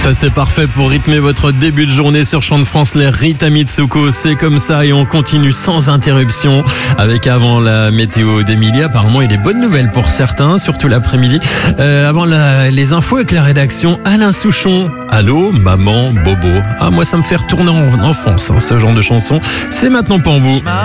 Ça c'est parfait pour rythmer votre début de journée sur Chant de France, les Rita Mitsouko. C'est comme ça et on continue sans interruption avec avant la météo d'Emilie. Apparemment il y a des bonnes nouvelles pour certains, surtout l'après-midi. Avant les infos avec la rédaction, Alain Souchon. Allô, maman, bobo. Ah moi ça me fait retourner en enfance, ce genre de chanson. C'est maintenant pour vous.